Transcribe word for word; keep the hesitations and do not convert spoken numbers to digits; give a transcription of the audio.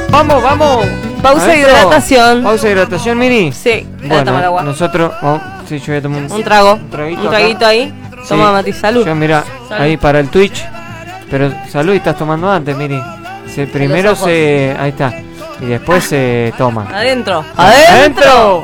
Vamos, vamos. Pausa de Adentro. hidratación. Pausa de hidratación, Miri. Sí, voy a Bueno, tomar agua. nosotros. Oh, sí, yo voy a tomar un, Un trago. un traguito Un acá. traguito ahí. Sí. Toma, Mati, salud. Yo, mira, Salud. ahí para el Twitch. Pero salud y estás tomando antes, Miri. Se, primero ojos. se. Ahí está. Y después se toma. Adentro. ¡Adentro!